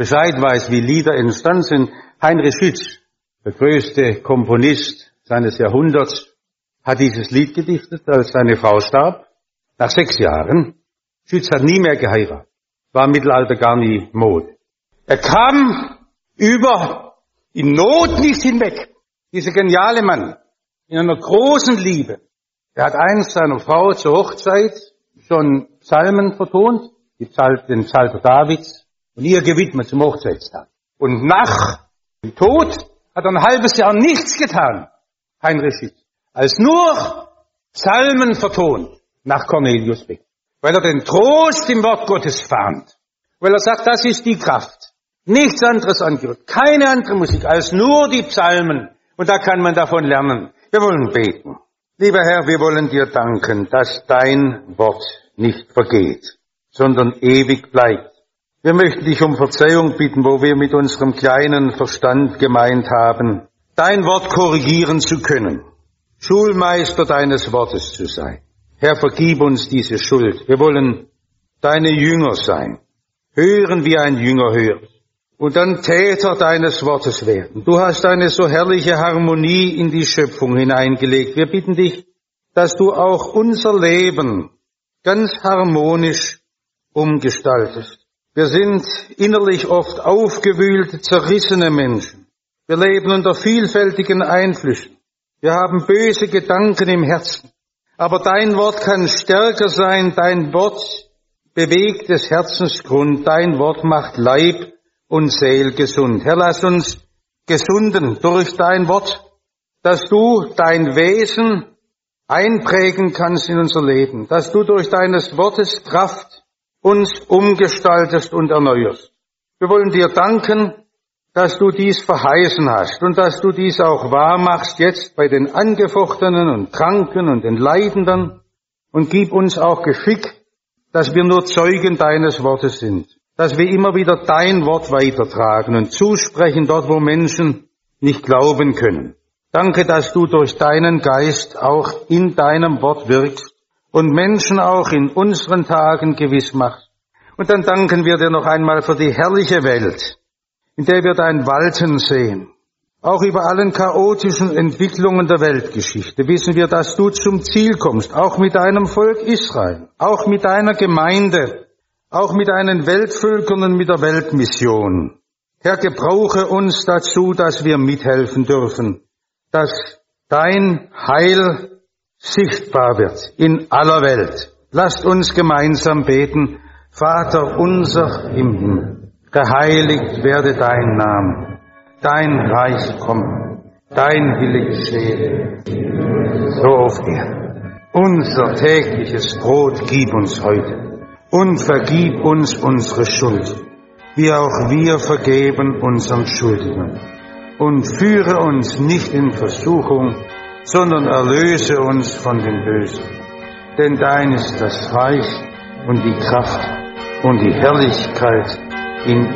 Bescheid weiß, wie Lieder entstanden sind. Heinrich Schütz, der größte Komponist seines Jahrhunderts, hat dieses Lied gedichtet, als seine Frau starb. Nach 6 Jahren. Schütz hat nie mehr geheiratet. War im Mittelalter gar nie Mode. Er kam über die Not nicht hinweg. Dieser geniale Mann, in einer großen Liebe. Er hat einst seiner Frau zur Hochzeit schon Psalmen vertont, den Psalter Davids, und ihr gewidmet zum Hochzeitstag. Und nach dem Tod hat er ein halbes Jahr nichts getan, Heinrich Schütz, als nur Psalmen vertont nach Cornelius Beck. Weil er den Trost im Wort Gottes fand. Weil er sagt, das ist die Kraft. Nichts anderes angehört. Keine andere Musik als nur die Psalmen. Und da kann man davon lernen. Wir wollen beten. Lieber Herr, wir wollen dir danken, dass dein Wort nicht vergeht, sondern ewig bleibt. Wir möchten dich um Verzeihung bitten, wo wir mit unserem kleinen Verstand gemeint haben, dein Wort korrigieren zu können, Schulmeister deines Wortes zu sein. Herr, vergib uns diese Schuld. Wir wollen deine Jünger sein, hören, wie ein Jünger hört, und dann Täter deines Wortes werden. Du hast eine so herrliche Harmonie in die Schöpfung hineingelegt. Wir bitten dich, dass du auch unser Leben ganz harmonisch umgestaltest. Wir sind innerlich oft aufgewühlte, zerrissene Menschen. Wir leben unter vielfältigen Einflüssen. Wir haben böse Gedanken im Herzen. Aber dein Wort kann stärker sein. Dein Wort bewegt des Herzens Grund. Dein Wort macht Leib und Seel gesund. Herr, lass uns gesunden durch dein Wort, dass du dein Wesen einprägen kannst in unser Leben, dass du durch deines Wortes Kraft uns umgestaltest und erneuerst. Wir wollen dir danken, dass du dies verheißen hast und dass du dies auch wahr machst jetzt bei den Angefochtenen und Kranken und den Leidenden, und gib uns auch Geschick, dass wir nur Zeugen deines Wortes sind, dass wir immer wieder dein Wort weitertragen und zusprechen dort, wo Menschen nicht glauben können. Danke, dass du durch deinen Geist auch in deinem Wort wirkst und Menschen auch in unseren Tagen gewiss machst. Und dann danken wir dir noch einmal für die herrliche Welt, in der wir dein Walten sehen. Auch über allen chaotischen Entwicklungen der Weltgeschichte wissen wir, dass du zum Ziel kommst, auch mit deinem Volk Israel, auch mit deiner Gemeinde, auch mit deinen Weltvölkern und mit der Weltmission. Herr, gebrauche uns dazu, dass wir mithelfen dürfen, dass dein Heil sichtbar wird in aller Welt. Lasst uns gemeinsam beten. Vater unser im Himmel, geheiligt werde dein Name, dein Reich komme, dein Wille geschehe, so auf Erden. Unser tägliches Brot gib uns heute und vergib uns unsere Schuld, wie auch wir vergeben unseren Schuldigern. Und führe uns nicht in Versuchung, sondern erlöse uns von dem Bösen. Denn dein ist das Reich und die Kraft und die Herrlichkeit in